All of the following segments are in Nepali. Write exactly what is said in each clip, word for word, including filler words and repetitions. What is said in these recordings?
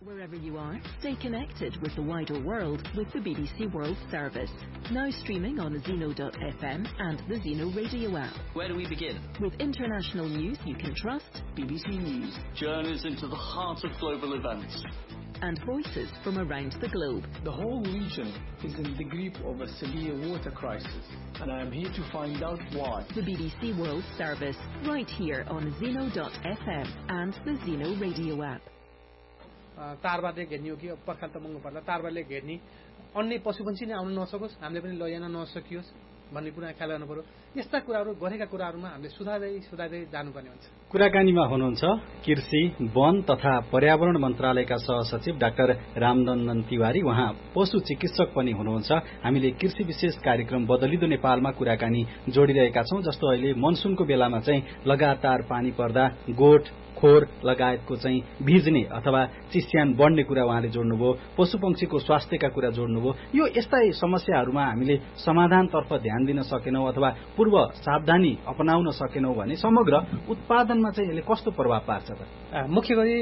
Wherever you are, stay connected with the wider world with the B B C World Service. Now streaming on zeno dot f m and the Zeno Radio app. Where do we begin? With international news you can trust. B B C News. Journeys into the heart of global events. And voices from around the globe. The whole region is in the grip of a severe water crisis, and I am here to find out why. The B B C World Service, right here on zeno dot f m and the Zeno Radio app. तारबारले घेर्ने हो कि पर्खाल त महँगो पर्ला तारबारले घेर्ने अन्य पशुपन्छी नै आउन नसकोस् हामीले पनि लैजान नसकियोस् भन्ने कुरा ख्याल गर्नु पर्यो यस्ता कुराहरू गरेका कुराहरूमा हामीले सुधार्दै सुधार्दै जानुपर्ने हुन्छ कुराकानीमा हुनुहुन्छ कृषि वन तथा पर्यावरण मन्त्रालयका सहसचिव डाक्टर रामनन्दन तिवारी उहाँ पशु चिकित्सक पनि हुनुहुन्छ हामीले कृषि विशेष कार्यक्रम बदलिदो नेपालमा कुराकानी जोडिरहेका छौं जस्तो अहिले मनसुनको बेलामा चाहिँ लगातार पानी पर्दा गोठ खोर लगायतको चाहिँ भिज्ने अथवा चिस्यान बढ्ने कुरा उहाँले जोड्नुभयो पशुपक्षीको स्वास्थ्यका कुरा जोड्नुभयो यो यस्ता समस्याहरूमा हामीले समाधानतर्फ ध्यान दिन सकेनौं अथवा पूर्व सावधानी अपनाउन सकेनौं भने समग्र उत्पादनमा चाहिँ यसले कस्तो प्रभाव पार्छ त मुख्य गरी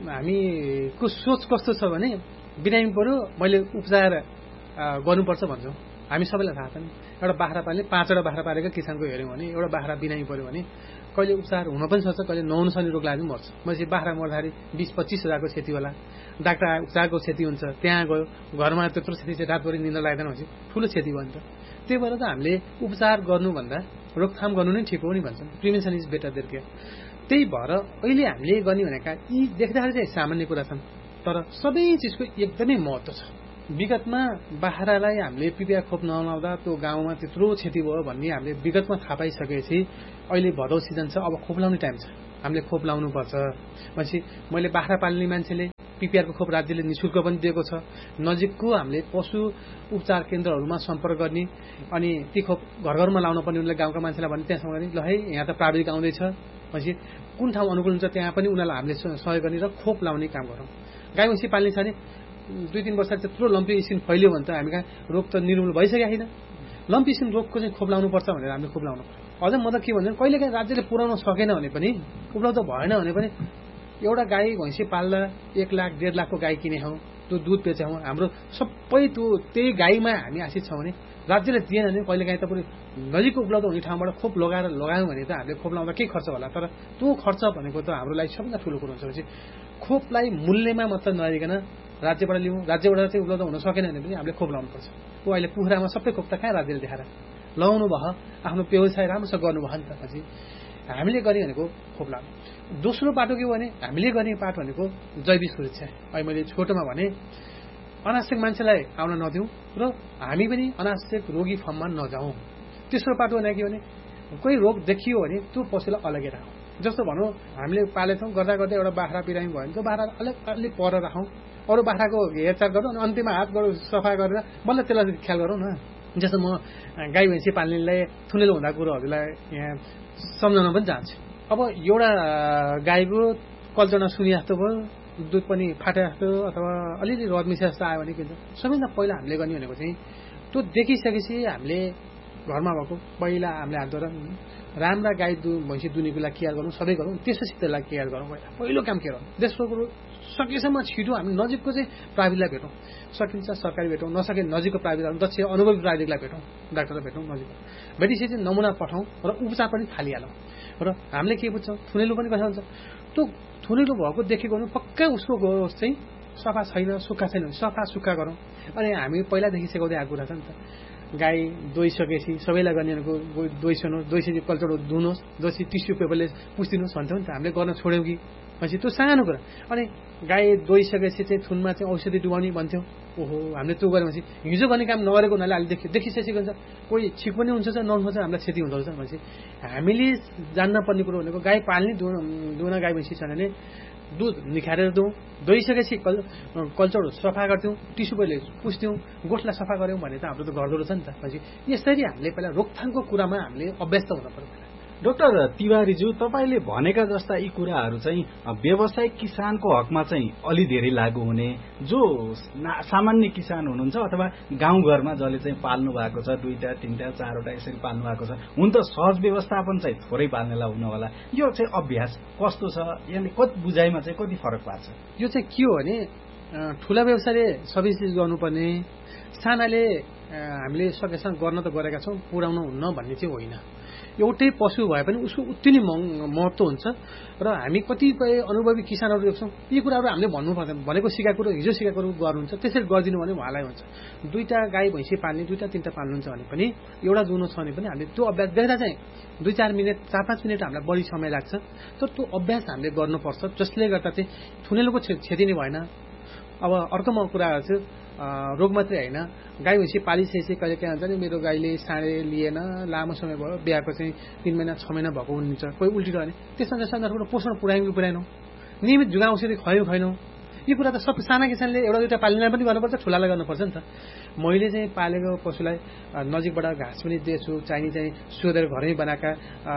हामीको सोच कस्तो छ भने बिरामी पर्यो मैले उपचार गर्नुपर्छ भन्छौं हामी सबैलाई थाहा छ नि एउटा बाख्रा पाल्ने पाँचवटा बाख्रा पालेको किसानको हेर्यौं भने एउटा बाख्रा बिरामी पर्यो भने कहिले उपचार हुन पनि सक्छ कहिले नहुन सक्ने रोग लाग्यो मर्छ मैले बाख्रा मर्दाखेरि बीस पच्चीस हजारको क्षति होला डाक्टर उपचारको क्षति हुन्छ त्यहाँ गयो घरमा त्यत्रो क्षति चाहिँ रातभरि निन्द्रा लाग्दैन भनेपछि ठूलो क्षति भयो नि त त्यही भएर त हामीले उपचार गर्नुभन्दा रोकथाम गर्नु नै ठिक हो नि भन्छन् prevention is better than care त्यही भएर अहिले हामीले गर्ने भनेका यी देख्दाखेरि चाहिँ सामान्य कुरा छन् तर सबै चिजको एकदमै महत्त्व छ विगतमा बाख्रालाई हामीले पिपिआर खोप नलाउँदा त्यो गाउँमा त्यत्रो क्षति भयो भन्ने हामीले विगतमा थाहा पाइसकेपछि अहिले भदौ सिजन छ अब खोप लाउने टाइम छ हामीले खोप लाउनु पर्छ भनेपछि मैले बाख्रा पाल्ने मान्छेले पिपिआरको खोप राज्यले निशुल्क पनि दिएको छ नजिकको हामीले पशु उपचार केन्द्रहरूमा सम्पर्क गर्ने अनि ती खोप घर घरमा लाउन पनि उनले गाउँका मान्छेलाई भने त्यहाँसम्म गर्ने ल है यहाँ त प्राविधिक आउँदैछ भनेपछि कुन ठाउँ अनुकूल हुन्छ त्यहाँ पनि उनीहरूलाई हामीले सहयोग गर्ने र खोप लाउने काम गरौँ गाई भैँसी पाल्ने छ भने दुई तीन वर्ष त्यत्रो लम्पी स्किन फैल्यो भने त हामी कहाँ रोग त निर्मूल भइसकेको छैन लम्पी स्किन रोगको चाहिँ खोप लाउनु पर्छ भनेर हामीले खोप लाउनु पर्छ अझ म त के भन्छु कहिलेकाहीँ राज्यले पुर्याउन सकेन भने पनि उपलब्ध भएन भने पनि एउटा गाई भैँसी पाल्दा एक लाख डेढ लाखको गाई किने हौ त्यो दुध बेचे हौ हाम्रो सबै त्यो त्यही गाईमा हामी आश्रित छौँ भने राज्यले दिएन भने कहिलेकाहीँ त पनि नजिक उपलब्ध हुने ठाउँबाट खोप लगाएर लगायौँ भने त हामीले खोप लाउँदा के खर्च होला तर त्यो खर्च भनेको त हाम्रो लागि सबैभन्दा ठुलो कुरो हुन्छ भनेपछि खोपलाई मूल्यमा मात्र नहेरिकन राज्यबाट लिउँ राज्यबाट चाहिँ उपलब्ध हुन सकेन भने पनि हामीले खोप लाउनुपर्छ ऊ अहिले कुखुरामा सबै खोप त कहाँ राज्यले देखाएर लगाउनु भयो आफ्नो व्यवसाय राम्रोसँग गर्नुभयो नि त पछि हामीले गर्ने भनेको खोप लाउनु दोस्रो बाटो के हो भने हामीले गर्ने बाटो भनेको जैविक सुरक्षा अहिले मैले छोटोमा भने अनावश्यक मान्छेलाई आउन नदिउँ र हामी पनि अनावश्यक रोगी फर्ममा नजाउँ तेस्रो बाटो भने के भने कोही रोग देखियो भने त्यो पशुलाई अलग्गै राखौँ जस्तो भनौँ हामीले पालेछौँ गर्दा गर्दै एउटा बाख्रा बिरामी भयो भने त्यो बाख्रा अलग अलि पर राखौँ अरू बाख्राको हेरचाह गरौँ अनि अन्त्यमा हात गरौँ सफा गरेर बल्ल त्यसलाई ख्याल गरौँ न जस्तो म गाई भैँसी पाल्नेलाई थुनेलो हुँदा कुरोहरूलाई यहाँ सम्झाउन पनि चाहन्छु अब एउटा गाईको कल्चरमा सुनि जस्तो भयो दुध पनि फाटे जस्तो अथवा अलिअलि रद मिसा जस्तो आयो भने के हुन्छ सबैभन्दा पहिला हामीले गर्ने भनेको चाहिँ त्यो देखिसकेपछि हामीले घरमा भएको पहिला हामीले हात धोएर राम्रा गाई दु भैँसी दुनीको लागि केयर गरौँ सबै गरौँ त्यसपछि त्यसलाई केयर गरौँ पहिला पहिलो काम के गरौँ दोस्रो कुरो सकेसम्म छिटो हामी नजिकको चाहिँ प्राविधिकलाई भेटौँ सकिन्छ सरकारी भेटौँ नसके नजिकको प्राविधिक दक्ष अनुभवी प्राविधिकलाई भेटौँ डाक्टरलाई भेटौँ नजिक भेटिसकेपछि चाहिँ नमुना पठाउँ र उपचार पनि थालिहालौँ र हामीले के बुझ्छौँ थुनेलो पनि कसो हुन्छ त्यो थुनेलो भएको देखेको भने पक्का उसको गोस चाहिँ सफा छैन सुक्खा छैन सफा सुक्खा गरौँ अनि हामी पहिलादेखि सिकाउँदै आएको कुरा छ नि त गाई दोइसकेपछि सबैलाई गर्ने दोइसनु दोइसकेपछि कल्चर धुनुहोस् दोइसी टिस्यु पेपरले पुछिदिनुहोस् भन्थ्यौँ नि त हामीले गर्न छोड्यौँ कि भनेपछि त्यो सानो कुरा अनि गाई दोइसकेपछि चाहिँ थुनमा चाहिँ औषधि डुबाउने भन्थ्यौँ ओहो हामीले त्यो गऱ्यौँ भनेपछि हिजो गर्ने काम नगरेको हुनाले अहिले देखि देखिसकेपछि हुन्छ कोही ठिक पनि हुन्छ नहुन्छ हामीलाई क्षति हुँदो रहेछ भनेपछि हामीले जान्न पर्ने कुरो भनेको गाई पाल्ने दुना गाई भैँसी छ भने दुध निखारेर दिउँ दोइसकेपछि कल कल्चर सफा गर्थ्यौँ टिस्यु पेपरले पुछ्थ्यौँ गोठलाई सफा गऱ्यौँ भने त हाम्रो त गर्दो रहेछ नि त भनेपछि यसरी हामीले पहिला रोकथामको कुरामा हामीले अभ्यस्त हुन पर्यो डाक्टर तिवारीज्यू तपाईले भनेका जस्ता यी कुराहरू चाहिँ व्यावसायिक किसानको हकमा चाहिँ अलि धेरै लागू हुने जो सामान्य किसान हुनुहुन्छ अथवा गाउँघरमा जसले चाहिँ पाल्नु भएको छ दुईटा तीनटा चारवटा यसरी पाल्नु भएको छ हुन त सहज व्यवस्थापन चाहिँ थोरै पाल्नेलाई हुन होला यो चाहिँ अभ्यास कस्तो छ यानी कति बुझाइमा चाहिँ कति फरक पार्छ यो चाहिँ के हो भने ठुला व्यवसायले सबै चिज गर्नुपर्ने, सानाले हामीले सकेसम्म गर्न त गरेका छौँ, पुर्याउनु हुन्न भन्ने चाहिँ होइन। एउटै पशु भए पनि उसको उति नै महत्त्व हुन्छ र हामी कतिपय अनुभवी किसानहरू देख्छौँ यी कुराहरू हामीले भन्नु पर्दैन, भनेको सिकाएको कुरो हिजो सिकाएको कुरो गर्नुहुन्छ, त्यसरी गरिदिनु भने उहाँलाई हुन्छ। दुईवटा गाई भैँसी पाल्ने, दुईवटा तिनवटा पाल्नुहुन्छ भने पनि एउटा दुनो छ भने पनि हामीले त्यो अभ्यास देख्दा चाहिँ दुई चार मिनट चार पाँच मिनट हामीलाई बढी समय लाग्छ, तर त्यो अभ्यास हामीले गर्नुपर्छ, जसले गर्दा चाहिँ थुनेलोको क्षति नै भएन। अब अर्को म कुरा गर्छु, रोग मात्रै होइन, गाई भैँसी पालिसकेपछि कहिले के हुन्छ नि, मेरो गाईले साँडे लिएन, लामो समय भयो, बिहाको चाहिँ तिन महिना छ महिना भएको हुन्छ, कोही उल्टी रह्यो भने त्यसमा चाहिँ सन्दर्भबाट पोषण पुऱ्यायौँ कि पुऱ्याएनौँ, नियमित जुगा औषधि खुवायौँ खुवाएनौँ, यो कुरा त सबै साना किसानले एउटा दुईवटा पाल्नेलाई पनि गर्नुपर्छ, ठुलालाई गर्नुपर्छ नि त। मैले चाहिँ पालेको पशुलाई नजिकबाट घाँस पनि दिएछु, चाहिने चाहिँ सोधेर घरमै बनाएका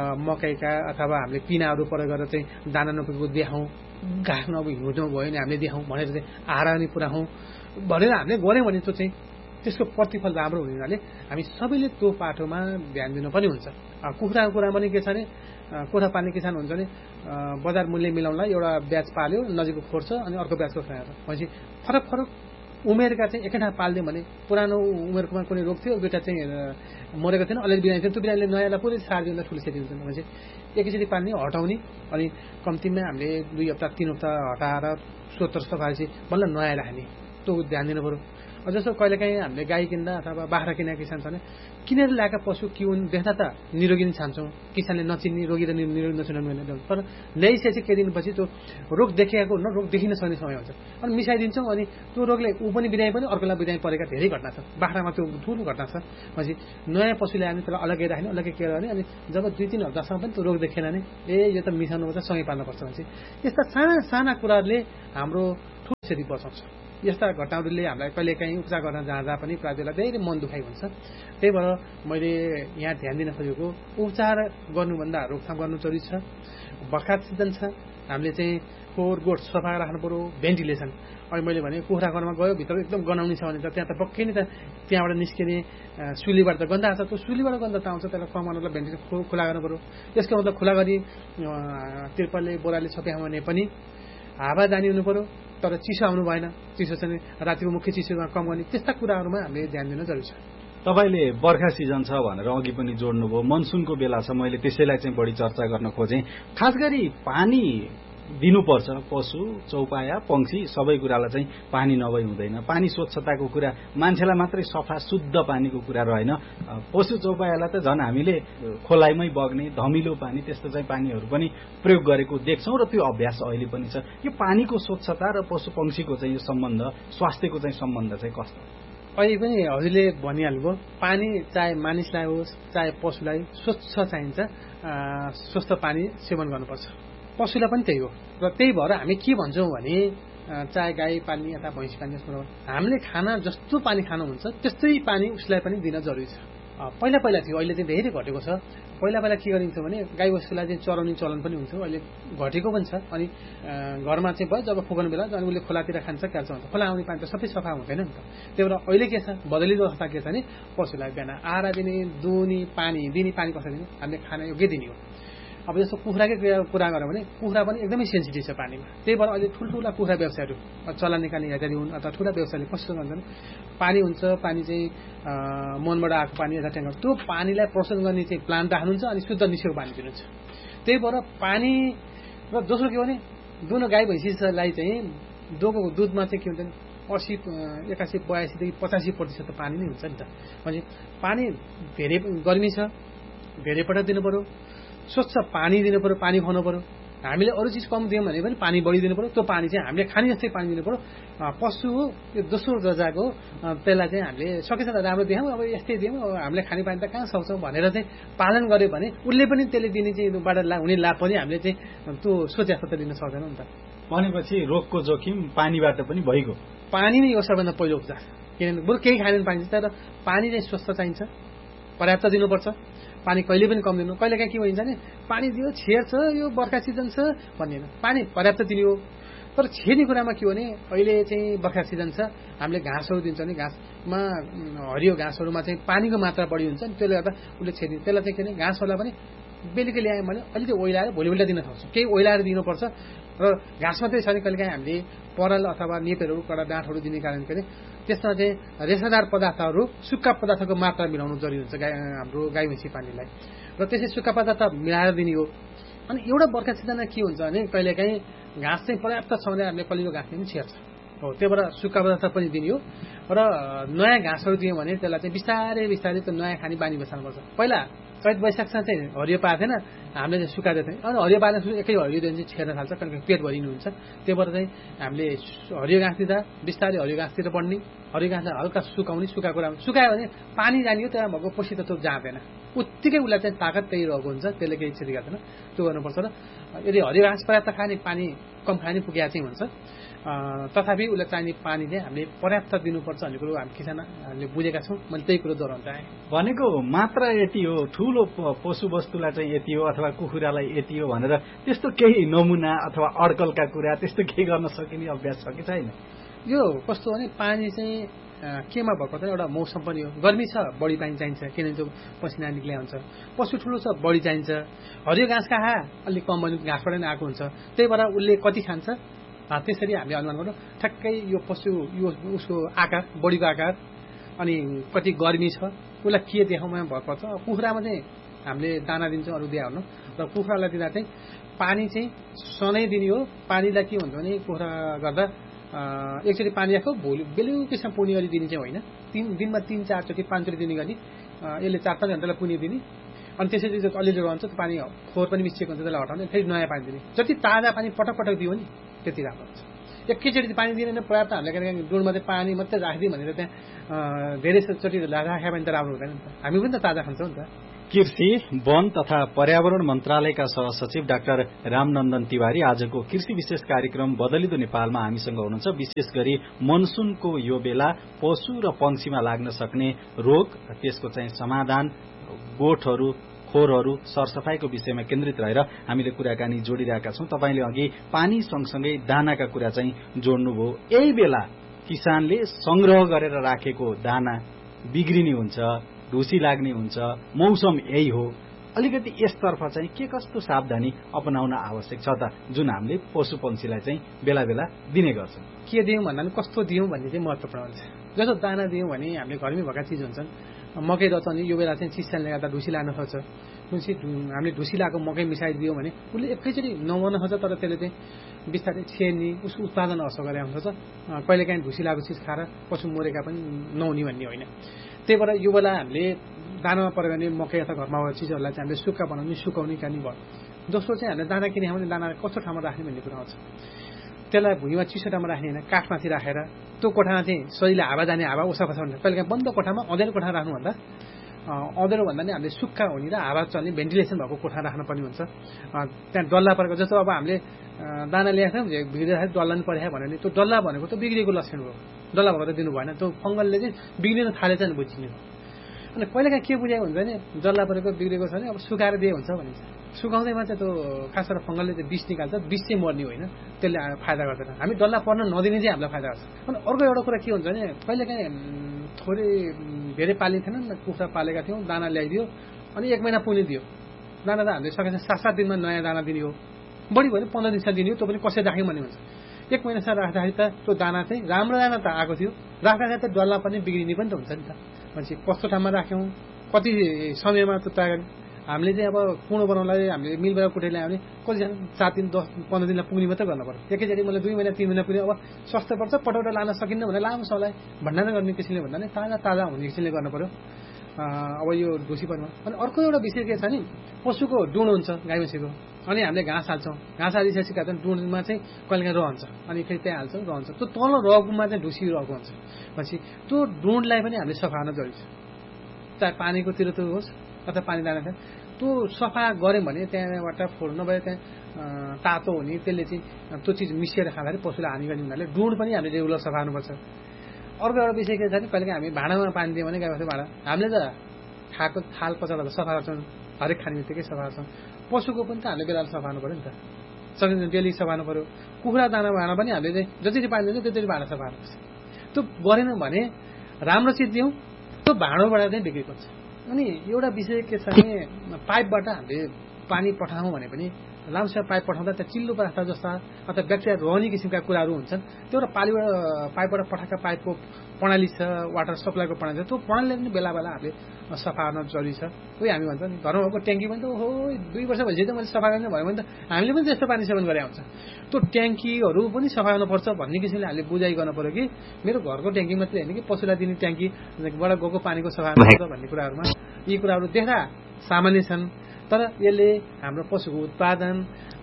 मकैका अथवा हामीले पिनाहरू प्रयोग गरेर चाहिँ दाना नपुगेको देखाउँ, घाँस नभए हिउँदो भयो भने हामीले देखाउँ भनेर चाहिँ आहारा नै पुऱ्याउँ भनेर हामीले गऱ्यौँ भने त्यो चाहिँ त्यसको प्रतिफल राम्रो हुने हुनाले हामी सबैले त्यो पाटोमा ध्यान दिनु पनि हुन्छ। कुखुराको कुरा पनि के छ भने, कुखुरा पाल्ने किसान हुन्छ भने बजार मूल्य मिलाउनलाई एउटा ब्याच पाल्यो, नजिकको खोर्छ अनि अर्को ब्याचको खाएर भनेपछि फरक फरक उमेरका चाहिँ एकैठा पालिदियो भने पुरानो उमेरकोमा कुनै रोग थियो, दुईवटा चाहिँ मरेको थिएन, अलिअलि बिरामी थियो, त्यो बिरामीले नयाँलाई पुरै सारिदिँदा ठुलो क्षति हुन्छ भनेपछि एकैचोटि पाल्ने हटाउने, अनि कम्तीमा हामीले दुई हप्ता तिन हप्ता हटाएर सोतर सफाएपछि बल्ल नयाँ राख्ने, त्यो ध्यान दिनु पऱ्यो। जस्तो कहिलेकाहीँ हामीले गाई किन्दा अथवा बाख्रा किनेका किसान छ भने किनेर ल्याएका पशु के हुन् देख्दा त निरोगी नै छान्छौँ, किसानले नचिन्ने रोगी र निरोगी नचिन्नु भने, तर ल्याइसकेपछि केही दिनपछि त्यो रोग देखिएको हुन्न, रोग देखिन सक्ने समय हुन्छ, अनि मिसाइदिन्छौँ, अनि त्यो रोगले ऊ पनि बिरामी पनि अर्कोलाई बिरामी परेका धेरै घटना छ, बाख्रामा त्यो ठुलो घटना छ। भनेपछि नयाँ पशु ल्यायो भने त्यसलाई अलग्गै राख्ने, अलग्गै केयर गर्ने, अनि जब दुई तिन हप्तासम्म पनि त्यो रोग देखेन भने ए यो त मिसाउनुपर्छ, सँगै पाल्नुपर्छ भनेपछि यस्ता साना साना कुराहरूले हाम्रो ठुलो क्षति बचाउँछ। यस्ता घटनाहरूले हामीलाई कहिलेकाहीँ उपचार गर्न जाँदा पनि प्रायःलाई धेरै मन दुखाइ हुन्छ। त्यही भएर मैले यहाँ ध्यान दिन खोजेको उपचार गर्नुभन्दा रोकथाम गर्नु जरुरी छ। बर्खा सिजन छ, हामीले चाहिँ फोहोर गोठ सफा राख्नु पर्यो, भेन्टिलेसन। अहिले मैले भने कुखुरा घरमा गयो भित्र एकदम गनाउने छ भने त त्यहाँ त पक्कै नि त त्यहाँबाट निस्किने सुलीबाट त गन्दा आउँछ, त्यो सुलीबाट गन्दा त आउँछ, त्यसलाई कमाउनलाई भेन्टिलेसन खुला गर्नु पर्यो। यसको मतलब खुला गरी तिर्पलले बोराले छप्याउँ भने पनि हावा जाने हुनु पर्यो, तर चिसो आउनु भएन, चिसो चाहिँ रातिको मुख्य चिसोमा कम गर्ने, त्यस्ता कुराहरूमा हामीले ध्यान दिन जरुरी छ। तपाईँले बर्खा सिजन छ भनेर अघि पनि जोड्नुभयो, मनसुनको बेला छ, मैले त्यसैलाई चाहिँ बढी चर्चा गर्न खोजेँ। खास गरी पानी दिनुपर्छ, पशु चौपाया पंक्षी सबै कुरालाई चाहिँ पानी नभई हुँदैन। पानी स्वच्छताको कुरा मान्छेलाई मात्रै सफा शुद्ध पानीको कुरा रहेन, पशु चौपायालाई त झन् हामीले खोलाइमै बग्ने धमिलो पानी त्यस्तो चाहिँ पानीहरू पनि प्रयोग गरेको देख्छौँ र त्यो अभ्यास अहिले पनि छ। यो पानीको स्वच्छता र पशु पंक्षीको चाहिँ यो सम्बन्ध, स्वास्थ्यको चाहिँ सम्बन्ध चाहिँ कस्तो? अहिले पनि हजुरले भनिहाल्नुभयो, पानी चाहे मानिसलाई होस् चाहे पशुलाई स्वच्छ चाहिन्छ, स्वस्थ पानी सेवन गर्नुपर्छ। पशुलाई पनि त्यही हो, र त्यही भएर हामी के भन्छौँ भने चाहे गाई पाल्ने अथवा भैँसी पाल्ने हामीले खाना जस्तो पानी खानुहुन्छ त्यस्तै पानी उसलाई पनि दिन जरुरी छ। पहिला पहिला थियो, अहिले चाहिँ धेरै घटेको छ। पहिला पहिला के गरिन्छ भने गाई बस्तुलाई चाहिँ चराउने चलन पनि हुन्थ्यो, अहिले घटेको पनि छ। अनि घरमा चाहिँ भयो जब फुकाउने बेला अनि उसले खोलातिर खान्छ क्या छ, खोला आउने पानी त सबै सफा हुँदैन नि त। त्यही भएर अहिले के छ, बदलिलो अवस्था के छ भने पशुलाई बिहान आहारा दिने, दुनी पानी दिने, पानी कसरी दिने, हामीले खाना योग्य दिने हो। अब जस्तो कुखुराकै कुरा गऱ्यो भने कुखुरा पनि एकदमै सेन्सिटिभ छ पानीमा। त्यही भएर अहिले ठुल्ठुला कुखुरा व्यवसायहरू चला निकाल्ने हेर्दै हुन् अथवा ठुला व्यवसायले कस्तो भन्छन्, पानी हुन्छ, पानी चाहिँ मनबाट आएको पानी यता ट्याङ्कर, त्यो पानीलाई प्रोसेस गर्ने चाहिँ प्लान्ट राख्नुहुन्छ अनि शुद्ध निस्केको पानी दिनुहुन्छ। त्यही भएर पानी र दोस्रो के भने दुनो गाई भैँसीलाई चाहिँ दोको दुधमा चाहिँ के हुन्छ भने असी एकासी बयासीदेखि पचासी प्रतिशत त पानी नै हुन्छ नि त। भने पानी धेरै गर्मी छ, धेरै पटक दिनु पर्यो, स्वच्छ पानी दिनु पर्यो, पानी खुवाउनु पर्यो। हामीले अरू चिज कम दियौँ भने पनि पानी बढी दिनु पर्यो, त्यो पानी चाहिँ हामीले खाने जस्तै पानी दिनु पर्यो। पशु हो यो दोस्रो दर्जाको, त्यसलाई चाहिँ हामीले सकेछ त राम्रो दियौँ, अब यस्तै दियौँ, हामीले खाने पानी त कहाँ सक्छौँ भनेर चाहिँ पालन गर्यो भने उसले पनि त्यसले दिने चाहिँ बाट हुने लाभ पनि हामीले चाहिँ त्यो सोचे जस्तो त दिन सक्दैनौँ नि त। भनेपछि रोगको जोखिम पानीबाट पनि भइगयो। पानी नै हो सबभन्दा पहिलो उपचार, किनभने बरु केही खाँदैन पानी, तर पानी चाहिँ स्वस्थ चाहिन्छ, पर्याप्त दिनुपर्छ। पानी कहिले पनि कम दिनु, कहिले काहीँ के भइन्छ भने पानी दियो छेर्छ, यो बर्खा सिजन छ भन्दैन, पानी पर्याप्त दिने हो। तर छेर्ने कुरामा के हो भने अहिले चाहिँ बर्खा सिजन छ, हामीले घाँसहरू दिन्छ नि, घाँसमा हरियो घाँसहरूमा चाहिँ पानीको मात्रा बढी हुन्छ नि, त्यसले गर्दा उसले छेर्ने, त्यसलाई चाहिँ के भने घाँसहरूलाई पनि बेलुकी ल्यायौँ भने अलिकति ओइलाएर भोलिपल्ट दिन सक्छौँ। केही ओइलाएर दिनुपर्छ र घाँस मात्रै छ भने कहिलेकाहीँ हामीले पराल अथवा नेपहरू कडा डाँठहरू दिने कारण के अरे त्यसमा चाहिँ रेसादार पदार्थहरू सुक्खा पदार्थको मात्रा मिलाउनु जरुरी हुन्छ गाई हाम्रो गाई भैँसी पानीलाई र त्यसै सुक्खा पदार्थ मिलाएर दिने हो। अनि एउटा बर्खा सिजनमा के हुन्छ भने कहिलेकाहीँ घाँस चाहिँ पर्याप्त छ भने हामीले कलिलो घाँसले पनि छेर्छ हो, त्यहाँबाट सुक्खा पदार्थ पनि दिने हो र नयाँ घाँसहरू दियौँ भने त्यसलाई चाहिँ बिस्तारै बिस्तारै त्यो नयाँ खाने बानी बसाल्नुपर्छ। पहिला चैत वैशाखमा चाहिँ हरियो पाएको थिएन, हामीले चाहिँ सुकाएको थियौँ अनि हरियो पाल्न सुरु एकै हरियो दिन चाहिँ छेर्न थाल्छ किनकि पेट भरिनुहुन्छ। त्यहाँबाट चाहिँ हामीले हरियो घाँस दिँदा बिस्तारै हरियो घाँसतिर बढ्ने, हरियो घाँसलाई हल्का सुकाउने, सुकाएको कुरा सुकायो भने पानी जाने हो, त्यहाँ भएको पोषी तत्त्व जाँदैन, उत्तिकै उसलाई चाहिँ ताकत त्यही रहेको हुन्छ, त्यसले केही क्षति गर्दैन। त्यो गर्नुपर्छ र यदि हरियो घाँस पर्याप्त खाने पानी कम खाने पुगेका चाहिँ हुन्छ तथापि उसलाई चाहिने पानी चाहिँ हामीले पर्याप्त दिनुपर्छ भन्ने कुरो हामी किसानहरूले बुझेका छौँ। मैले त्यही कुरो दोहोऱ्याउन चाहेँ। भनेको मात्रा यति हो, ठुलो पशु वस्तुलाई चाहिँ यति हो अथवा कुखुरालाई यति हो भनेर त्यस्तो केही नमुना अथवा अड्कलका कुरा त्यस्तो केही गर्न सकिने अभ्यास छ कि छैन? यो कस्तो भने पानी चाहिँ केमा भएको त एउटा मौसम पनि हो। गर्मी छ बढी पानी चाहिन्छ किनभने त्यो पसिना निक्लिया हुन्छ। पशु ठुलो छ बढी चाहिन्छ। हरियो घाँस खा अलिक कम भने घाँसबाट नै आएको हुन्छ, त्यही भएर उसले कति खान्छ त्यसरी हामीले अनुमान गर्नु ठ्याक्कै यो पशु यो उसको आकार बढीको आकार अनि कति गर्मी छ उसलाई के देखाउमा भर पर्छ। कुखुरामा चाहिँ हामीले दाना दिन्छौँ अरू दिया हुनु र कुखुरालाई दिँदा चाहिँ पानी चाहिँ सधैँ दिने हो। पानीलाई के हुन्छ भने कुखुरा गर्दा एकचोटि पानी राख्यो भोलि बेलुकीसम्म पुर्ने गरी दिने चाहिँ होइन, तिन दिनमा तिन चारचोटि पाँचचोटि दिने गरी यसले चार पाँच घन्टालाई पुर्ने दिने अनि त्यसरी अलिअलि रहन्छ त्यो पानी फोहोर पनि मिसिएको हुन्छ त्यसलाई हटाउने फेरि नयाँ पानी दिने। जति ताजा पानी पटक पटक दियो नि त्यति राम्रो हुन्छ। एकैचोटि पानी दिने पर्याप्त हामीले कहिले डुलमा चाहिँ पानी मात्रै राखिदिउँ भनेर त्यहाँ धेरैचोटि राख्यो भने त राम्रो हुँदैन नि त, हामी पनि त ताजा खान्छौँ नि त। कृषि वन तथा पर्यावरण मन्त्रालयका सहसचिव डाक्टर रामनन्दन तिवारी आजको कृषि विशेष कार्यक्रम बदलिदो नेपालमा हामीसँग हुनुहुन्छ। विशेष गरी मनसुनको यो बेला पशु र पंक्षीमा लाग्न सक्ने रोग, त्यसको चाहिँ समाधान, गोठहरू खोरहरू सरसफाईको विषयमा केन्द्रित रहेर हामीले कुराकानी जोडिरहेका छौं। तपाईले अघि पानी सँगसँगै दानाका कुरा चाहिँ जोड्नुभयो। यही बेला किसानले संग्रह गरेर राखेको दाना बिग्रिने हुन्छ, ढुसी लाग्ने हुन्छ, मौसम यही हो। अलिकति यसतर्फ चाहिँ के कस्तो सावधानी अपनाउन आवश्यक छ त जुन हामीले पशु पंक्षीलाई चाहिँ बेला बेला दिने गर्छौं? के दियौं भन्दा पनि कस्तो दियौं भन्ने चाहिँ महत्त्वपूर्ण हुन्छ। जस्तो दाना दियौं भने हामीले घरमै भएका चिज हुन्छन्, मकै रचनी यो बेला चाहिँ चिसानले गर्दा ढुसी लाग्न सक्छ। ढुसी हामीले ढुसी लागेको मकै मिसाइदियौँ भने उसले एकैचोटि नमर्न सक्छ, तर त्यसले चाहिँ बिस्तारै छेर्ने उसको उत्पादन असर गरेर आउँछ। कहिलेकाहीँ ढुसी लागेको चिज खाएर पशु मरेका पनि नहुने भन्ने होइन। त्यही भएर यो बेला हामीले दानामा पऱ्यो भने मकै अथवा घरमा भएको चिजहरूलाई चाहिँ हामीले सुक्खा बनाउने, सुकाउने काम भयो। दोस्रो चाहिँ हामीले दाना किने भने दाना कस्तो ठाउँमा राख्ने भन्ने कुरा आउँछ। त्यसलाई भुइँमा चिसो ठाउँमा राख्ने होइन, काठमाथि राखेर त्यो कोठामा चाहिँ सजिलो हावा जाने, हावा ओसाको छ भने कहिलेकाहीँ बन्द कोठामा अँध्यारो कोठामा राख्नुभन्दा अँध्यारो भन्दा नि हामीले सुक्खा हुने र हावा चल्ने भेन्टिलेसन भएको कोठा राख्नुपर्ने हुन्छ। त्यहाँ डल्ला परेको जस्तो अब हामीले दाना ल्याएको थियौँ बिग्रिँदाखेरि डल्ला नि परेको भन्यो भने त्यो डल्ला भनेको त बिग्रेको लक्षण हो। डल्ला भएको त दिनु भएन, त्यो फङ्गलले चाहिँ बिग्रिन थालेछ नि बुझिने हो। अनि कहिलेकाहीँ के बुझाएको हुन्छ भने डल्ला परेको बिग्रेको छ भने अब सुकाएर दिए हुन्छ भनिन्छ। सुकाउँदैमा चाहिँ त्यो खास गरेर फङ्गलले चाहिँ विष निकाल्छ, विष चाहिँ मर्ने होइन, त्यसले फाइदा गर्दैन। हामी डल्ला पर्न नदिने चाहिँ हामीलाई फाइदा गर्छ। अनि अर्को एउटा कुरा के हुन्छ भने कहिलेकाहीँ थोरै धेरै पालिने थिएन, कुखुरा पालेका थियौँ, दाना ल्याइदियो अनि एक महिना पुग्ने दियो दाना। त हामीले सकेछ सात सात दिनमा नयाँ दाना दिने हो, बढी भयो भने पन्ध्र दिनसम्म दिने हो। त्यो पनि कसरी राख्यौँ भन्ने हुन्छ। एक महिनासम्म राख्दाखेरि त त्यो दाना चाहिँ राम्रो दाना त आएको थियो, राख्दाखेरि त डल्ला पनि बिग्रिने पनि त हुन्छ नि त। मान्छे कस्तो ठाउँमा राख्यौँ, कति समयमा त्यो तयार हामीले चाहिँ अब कुँडो बनाउनलाई हामीले मिलबाट कुटेर ल्यायो भने कतिजना सात दिन दस पन्ध्र दिनलाई पुग्ने मात्रै गर्नु पर्यो। एकैचोटि मैले दुई महिना तिन महिना पुग्ने अब सस्तो पर्छ, पटौटा लान सकिन्न भने लामो समयलाई भण्डारण गर्ने किसिमले भन्दा नि ताजा ताजा हुने किसिमले गर्नु पर्यो। अब यो ढुसीपनमा अनि अर्को एउटा विषय के छ नि, पशुको डुँड हुन्छ गाई भैँसीको, अनि हामीले घाँस हाल्छौँ। घाँस हालिसकेपछि का डुँडमा चाहिँ कहिलेकाहीँ रहन्छ अनि फेरि त्यहाँ हाल्छौँ रहन्छ। त्यो तल रगमा चाहिँ ढुसी रहेको हुन्छ। पछि त्यो डुँडलाई पनि हामीले सफा गर्न जरुरी छ, चाहे पानीको तिर त्यो होस् अथवा पानी दाना थियो। त्यो सफा गऱ्यौँ भने त्यहाँबाट फोहोर नभए त्यहाँ तातो हुने, त्यसले चाहिँ त्यो चिज मिसिएर खाँदाखेरि पशुलाई हानि गर्ने हुनाले डुँड पनि हामीले रेगुलर सफा गर्नुपर्छ। अर्को एउटा विषय के छ भने कहिलेकाहीँ हामी भाँडामा पानी दियौँ भने गाई बस्तु भाँडा हामीले त खाएको थाल पचाएर सफा गर्छौँ, हरेक खाने बित्तिकै सफा गर्छौँ। पशुको पनि त हामीले बेला सफा गर्नु पऱ्यो नि त, सकिन्छ डेली सफा गर्नु पऱ्यो। कुखुरा दाना भाँडा पनि हामीले चाहिँ जति पानी दिन्छ त्यति भाँडा सफा गर्नुपर्छ। त्यो गरेनौँ भने राम्रो चिज दियौँ त्यो भाँडोबाट चाहिँ बिक्री गर्छ। अनि एउटा विषय के छ भने पाइपबाट हामीले पानी पठाउँ भने पनि लामो समय पाइप पठाउँदा त्यहाँ चिल्लो पदार्थ जस्ता अथवा ब्याक्टेरिया रहने किसिमका कुराहरू हुन्छन्। त्यो एउटा पालीबाट पाइपबाट पठाएका पाइपको प्रणाली छ, वाटर सप्लाईको प्रणाली छ, त्यो प्रणालीले पनि बेला बेला हामीले सफा गर्न जरुरी छ। कोही हामी भन्छ नि घरमा भएको ट्याङ्की पनि त ओहो दुई वर्ष भइसक्यो त मैले सफा गर्ने भयो भने त हामीले पनि त्यस्तो पानी सेवन गरे हुन्छ। त्यो ट्याङ्कीहरू पनि सफा गर्नुपर्छ भन्ने किसिमले हामीले बुझाइ गर्न पर्यो कि मेरो घरको ट्याङ्की मात्रै होइन कि पशुलाई दिने ट्याङ्कीबाट गएको पानीको सफा गर्नुपर्छ भन्ने कुराहरूमा यी कुराहरू देख्दा सामान्य छन्। तर यसले हाम्रो पशुको उत्पादन,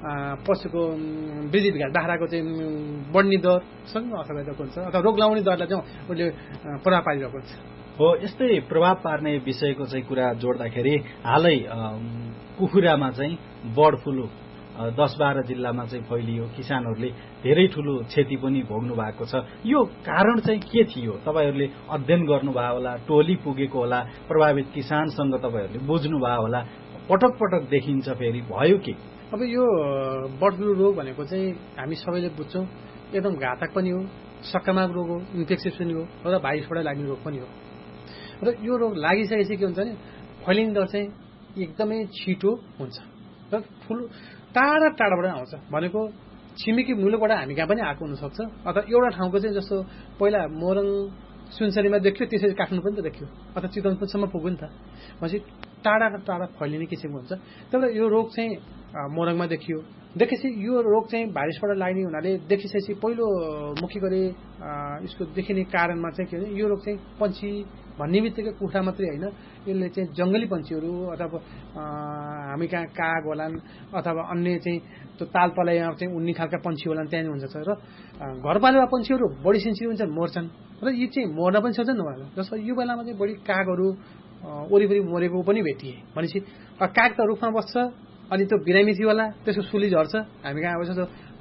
पशुको वृद्धि विकास, बाख्राको चाहिँ बढ्ने दरसँग असर गरिरहेको हुन्छ अथवा रोग लगाउने दरलाई चाहिँ उसले प्रभाव पारिरहेको हुन्छ। हो, यस्तै प्रभाव पार्ने विषयको चाहिँ कुरा जोड्दाखेरि हालै कुखुरामा चाहिँ बर्ड फ्लू दस बाह्र जिल्लामा चाहिँ फैलियो, किसानहरूले धेरै ठुलो क्षति पनि भोग्नु भएको छ। यो कारण चाहिँ के थियो? तपाईँहरूले अध्ययन गर्नुभयो होला, टोली पुगेको होला, प्रभावित किसानसँग तपाईँहरूले बुझ्नुभयो होला, पटक पटक देखिन्छ फेरि भयो के? अब यो बर्ड फ्लू रोग भनेको चाहिँ हामी सबैले बुझ्छौँ एकदम घातक पनि हो, सकारात्मक रोग हो, इन्फेक्सियस पनि हो र भाइरसबाट लाग्ने रोग पनि हो। र यो रोग लागिसकेपछि के हुन्छ भने फैलिने दर चाहिँ एकदमै छिटो हुन्छ र ठुलो टाढा टाढाबाट आउँछ। भनेको छिमेकी मुलुकबाट हामी कहाँ पनि आएको हुनसक्छ अथवा एउटा ठाउँको चाहिँ जस्तो पहिला मोरङ सुनसरीमा देखियो त्यसरी काठमाडौँ पनि त देखियो अथवा चितवनसम्म पुग्यो नि त। भनेपछि टाढा टाढा फैलिने किसिमको हुन्छ। तर यो रोग चाहिँ मोरङमा देखियो, देखेपछि यो रोग चाहिँ भाइरसबाट लाग्ने हुनाले देखिसकेपछि पहिलो मुख्य गरी यसको देखिने कारणमा चाहिँ के भने यो रोग चाहिँ पन्छी भन्ने बित्तिकै कुखुरा मात्रै होइन, यसले चाहिँ जङ्गली पन्छीहरू अथवा हामी कहाँ काग होलान् अथवा अन्य चाहिँ त्यो तालपालामा चाहिँ उड्ने खालका पन्छी होलान् त्यहाँनिर हुन्छ। र घरपालुवा पन्छीहरू बढी सेन्सिटिभ हुन्छन्, मर्छन् र यी चाहिँ मर्न पनि सक्छन् उहाँहरू। जस्तो यो बेलामा चाहिँ बढी कागहरू वरिपरि मरेको पनि भेटिए। भनेपछि काग त रुखमा बस्छ अनि त्यो बिरामी थियो होला, त्यसको सुली झर्छ। हामी कहाँ अब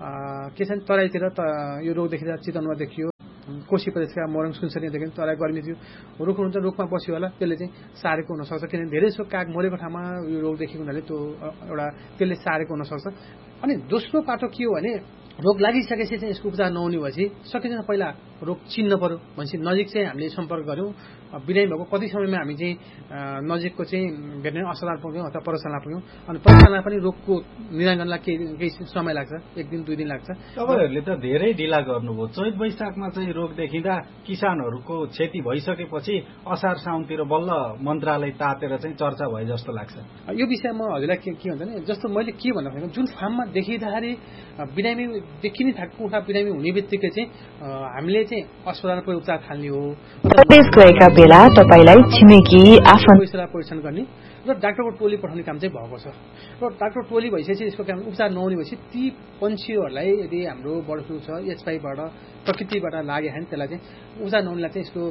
के छ तराईतिर त यो रोग देखिँदा चितवनमा देखियो, कोशी प्रदेशका मोरङ सुनसरी देखियो, तराई गर्मी थियो, रुख हुन्छ रुखमा बस्यो होला, त्यसले चाहिँ सारेको हुनसक्छ। किनभने धेरै जसो काग मरेको ठाउँमा यो रोग देखेको हुनाले त्यो एउटा त्यसले सारेको हुनसक्छ। अनि दोस्रो पाटो के हो भने रोग लागिसकेपछि चाहिँ यसको उपचार नहुने भएपछि सकिन्छ पहिला रोग चिन्न पर्यो। भनेपछि नजिक चाहिँ हामीले सम्पर्क गऱ्यौँ, बिरामी भएको कति समयमा हामी चाहिँ नजिकको चाहिँ भेटनेरी अस्पताल पुग्यौँ अथवा प्रयोगशाला पुग्यौँ। अनि प्रयोगशाला पनि रोगको निदानलाई केही केही समय लाग्छ, एक दिन दुई दिन लाग्छ। तपाईँहरूले त धेरै ढिला गर्नुभयो। चैत वैशाखमा चाहिँ रोग देखिँदा किसानहरूको क्षति भइसकेपछि असार साउनतिर बल्ल मन्त्रालय तातेर चाहिँ चर्चा भए जस्तो लाग्छ। यो विषयमा हजुरलाई के के हुन्छ भने जस्तो मैले के भन्दा खोजेको जुन फार्ममा देखिँदाखेरि बिरामी देखिने थालेको कुखुरा बिरामी हुने बित्तिकै चाहिँ हामीले चाहिँ अस्पतालमा पुगेर उपचार थाल्ने हो, गएका बेला तपाईलाई छिमेकी आफन्त परीक्षण गर्ने र डाक्टरको टोली पठाउने काम चाहिँ भएको छ। र डाक्टर टोली भइसकेपछि यसको काम उपचार नहुने भएपछि ती पन्छीहरूलाई यदि हाम्रो बर्ड फ्लू छ एचपाईबाट प्रकृतिबाट लाग्यो भने त्यसलाई चाहिँ उपचार नहुनेलाई चाहिँ यसको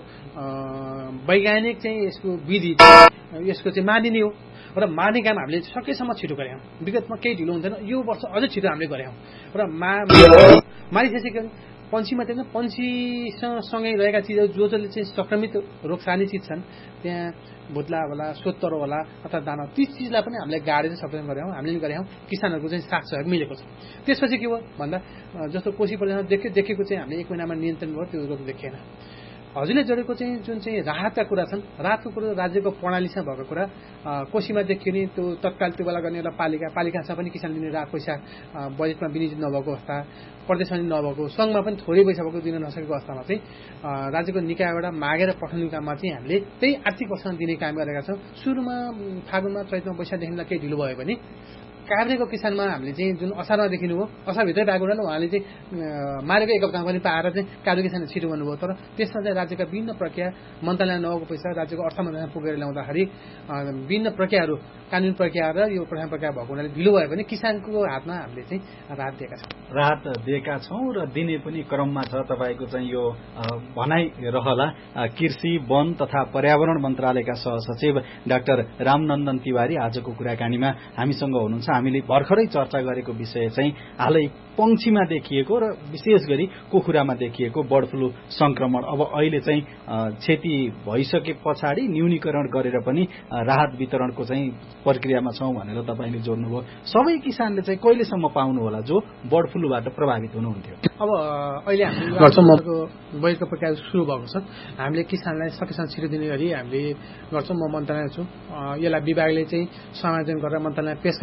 वैज्ञानिक चाहिँ यसको विधि यसको चाहिँ मानिने हो। र मार्ने काम हामीले सकेसम्म छिटो गऱ्यौँ, विगतमा केही ढिलो हुन्थेन, यो वर्ष अझै छिटो हामीले गऱ्यौँ। र मा मारिसकेपछि पन्छी मात्रै होइन पन्छीसँगै रहेका चिजहरू जो जसले चाहिँ सङ्क्रमित रोग सार्ने चिज छन्, त्यहाँ भुत्ला होला, सोत्तरो होला अथवा दाना, ती चिजलाई पनि हामीले गाडेर सक्षम गऱ्यौँ, हामीले गऱ्यौँ। किसानहरूको चाहिँ साथ सहयोग मिलेको छ। त्यसपछि के भयो भन्दा जस्तो कोशी प्रदेशमा देख्यो देखेको चाहिँ हामीले एक महिनामा नियन्त्रण भयो, त्यो रोग देखिएन। हजुरले जोडेको चाहिँ जुन चाहिँ राहतका कुरा छन्, राहतको कुरा राज्यको प्रणालीसँग भएको कुरा कोशीमा देखियो नि त्यो तत्काल त्यो बेला गर्ने एउटा पालिका पालिकासँग पनि किसान दिने राहत पैसा बजेटमा विनियोजित नभएको अवस्था, प्रदेशमा पनि नभएको, सङ्घमा पनि थोरै पैसा भएको दिन नसकेको अवस्थामा चाहिँ राज्यको निकायबाट मागेर पठाउने काममा चाहिँ हामीले त्यही आर्थिक प्रोत्साहन दिने काम गरेका छौँ। सुरुमा फागुनमा चैतमा पैसादेखिलाई केही ढिलो भयो भने काभ्रेको किसानमा हामीले चाहिँ जुन असारमा देखिनु हो, असारभित्रै पाएको हुनाले उहाँले चाहिँ मारेको एक हप्तामा पनि पाएर चाहिँ काभ्रे किसानले छिटो गर्नुभयो। तर त्यसमा चाहिँ राज्यका विभिन्न प्रक्रिया मन्त्रालय नभएको पैसा राज्यको अर्थ मन्त्रालयमा पुगेर ल्याउँदाखेरि विभिन्न प्रक्रियाहरू कानुन प्रक्रिया र यो प्रशासन प्रक्रिया भएको हुनाले ढिलो भयो भने किसानको हातमा हामीले चाहिँ राहत दिएका छौँ राहत दिएका छौँ र दिने पनि क्रममा छ। तपाईँको चाहिँ यो भनाइ रहला। कृषि वन तथा पर्यावरण मन्त्रालयका सहसचिव डाक्टर रामनन्दन तिवारी आजको कुराकानीमा हामीसँग हुनुहुन्छ। हामीले भर्खरै चर्चा गरेको विषय चाहिँ हालै पंक्षीमा देखिएको र विशेष गरी कुखुरामा देखिएको बर्ड फ्लू संक्रमण अब अहिले चाहिँ क्षति भइसके पछाडि न्यूनीकरण गरेर पनि राहत वितरणको चाहिँ प्रक्रियामा छौं भनेर तपाईले जोड्नुभयो। सबै किसानले चाहिँ कहिलेसम्म पाउनु होला जो बर्ड फ्लूबाट प्रभावित हुनुहुन्थ्यो? अब अहिले हामीले गर्छौं बजेटको प्रक्रिया सुरु भएको छ। हामीले किसानलाई सकेसम्म छिटो दिने गरी हामीले गर्छौं। म मन्त्रालय छु, यसलाई विभागले चाहिँ समायोजन गरेर मन्त्रालयमा पेश गर्ने बित्तिकै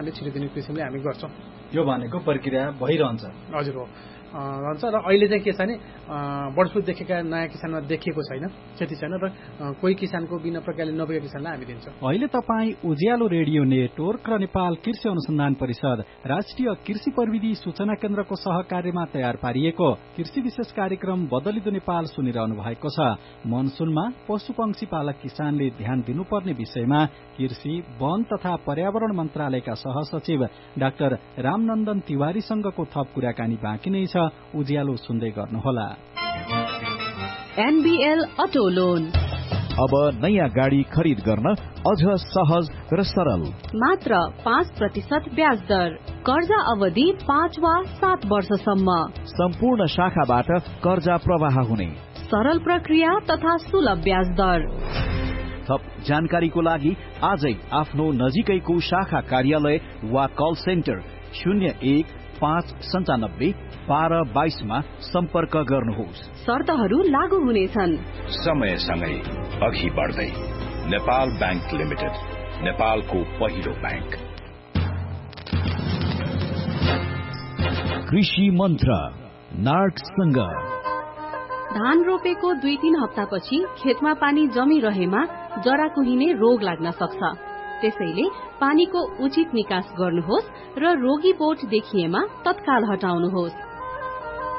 हामीले छिटो दिने किसिमले हामी गर्छौँ। यो भनेको प्रक्रिया भइरहन्छ। हजुर हो रहन्छ र अहिले चाहिँ के छ भने बर्ड फ्लू देखेका नयाँ किसानमा देखिएको छैन, क्षति छैन र कोही किसानको बिना प्रकारले नभएको किसानलाई हामी दिन्छौँ। अहिले तपाईँ उज्यालो रेडियो नेटवर्क र नेपाल कृषि अनुसन्धान परिषद राष्ट्रिय कृषि प्रविधि सूचना केन्द्रको सहकार्यमा तयार पारिएको कृषि विशेष कार्यक्रम बदलिदो नेपाल सुनिरहनु भएको छ। मनसुनमा पशु पंक्षी पालक किसानले ध्यान दिनुपर्ने विषयमा कृषि वन तथा पर्यावरण मन्त्रालयका सहसचिव डाक्टर रामनन्दन तिवारीसँगको थप कुराकानी बाँकी नै छ। उज्यालो सुन्दै गर्नुहोला। एनबीएल अटो लोन अब नयाँ गाडी खरिद गर्न अझ सहज र सरल, मात्र पाँच प्रतिशत ब्याज दर, कर्जा अवधि पाँच वा सात वर्षसम्म, सम्पूर्ण शाखाबाट कर्जा प्रवाह हुने सरल प्रक्रिया तथा सुलभ ब्याज दर। थप जानकारीको लागि आजै आफ्नो नजिकैको शाखा कार्यालय वा कल सेन्टर शून्य एक पाँच सन्तानब्बे बाह्र बाइसमा सम्पर्क गर्नुहोस्। शर्तहरू लागू हुनेछन्। समयसँगै अघि बढ्दै नेपाल बैंक लिमिटेड, नेपालको पहिलो बैंक। कृषि मन्त्र नार्कसँग। धान रोपेको दुई तीन हप्तापछि खेतमा पानी जमिरहेमा जरा कुहिने रोग लाग्न सक्छ। त्यसैले पानीको उचित निकास गर्नुहोस् र रोगी बोट देखिएमा तत्काल हटाउनुहोस्।